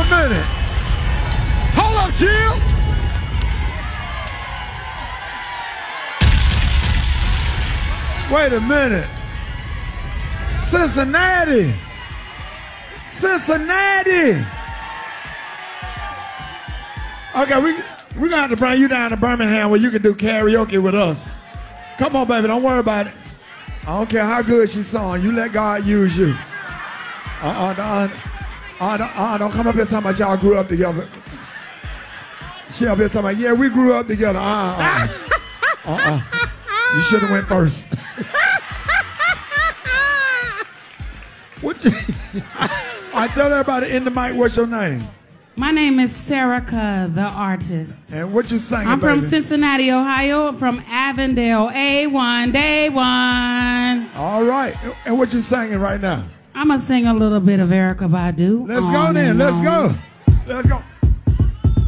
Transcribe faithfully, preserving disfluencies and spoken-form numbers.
minute. Hold up, Jill. Wait a minute. Cincinnati. Cincinnati. Okay, we we're gonna have to bring you down to Birmingham where you can do karaoke with us. Come on, baby, don't worry about it. I don't care how good she sung. You let God use you. Uh-uh, uh, uh, uh, uh, don't come up here talking about y'all grew up together. She up here talking about, yeah, we grew up together. Uh-uh. Uh-uh. You should have went first. What you... I tell everybody in the mic, what's your name? My name is Serica, the artist. And what you singing, I'm from baby? Cincinnati, Ohio, from Avondale, A one, day one. All right. And what you singing right now? I'm going to sing a little bit of Erykah Badu. Let's go then. Let's go. Let's go.